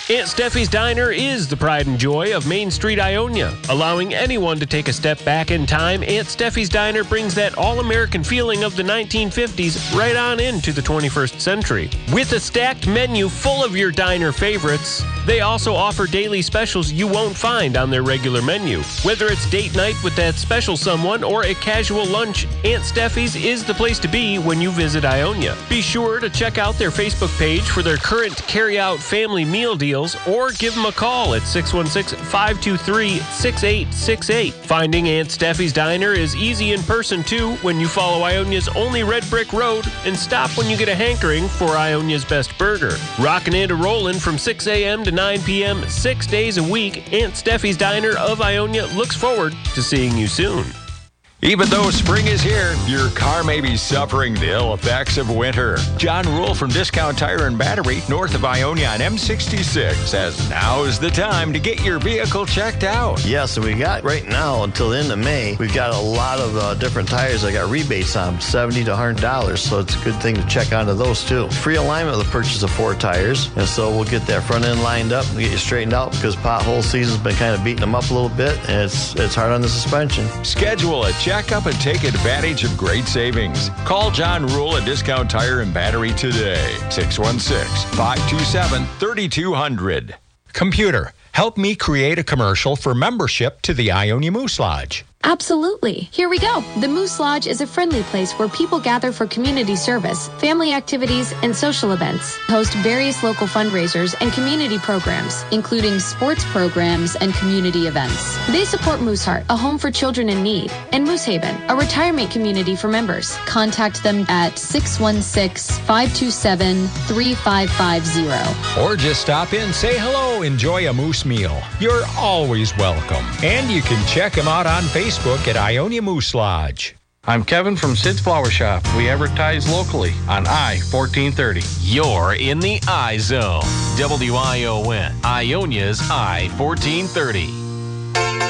Aunt Steffi's Diner is the pride and joy of Main Street, Ionia. Allowing anyone to take a step back in time, Aunt Steffi's Diner brings that all-American feeling of the 1950s right on into the 21st century. With a stacked menu full of your diner favorites, they also offer daily specials you won't find on their regular menu. Whether it's date night with that special someone or a casual lunch, Aunt Steffi's is the place to be when you visit Ionia. Be sure to check out their Facebook page for their current carry-out family meal deals, or give them a call at 616-523-6868. Finding Aunt Steffi's Diner is easy in person too when you follow Ionia's only red brick road and stop when you get a hankering for Ionia's best burger. Rockin' and rollin' from 6 a.m. to 9 p.m. 6 days a week, Aunt Steffi's Diner of Ionia looks forward to seeing you soon. Even though spring is here, your car may be suffering the ill effects of winter. John Rule from Discount Tire and Battery, north of Ionia on M66, says now is the time to get your vehicle checked out. Yes, and we got right now until the end of May, we've got a lot of different tires that got rebates on them, $70 to $100, so it's a good thing to check onto those too. Free alignment with the purchase of 4 tires, and so we'll get that front end lined up and get you straightened out because pothole season's been kind of beating them up a little bit, and it's hard on the suspension. Schedule a check-up and take advantage of great savings. Call John Rule at Discount Tire and Battery today. 616-527-3200. Computer, help me create a commercial for membership to the Ionia Moose Lodge. Absolutely. Here we go. The Moose Lodge is a friendly place where people gather for community service, family activities, and social events. Host various local fundraisers and community programs, including sports programs and community events. They support Mooseheart, a home for children in need, and Moose Haven, a retirement community for members. Contact them at 616-527-3550. Or just stop in, say hello, enjoy a moose meal. You're always welcome. And you can check them out on Facebook at Ionia Moose Lodge. I'm Kevin from Sid's Flower Shop. We advertise locally on I-1430. You're in the I Zone. WION, Ionia's I-1430.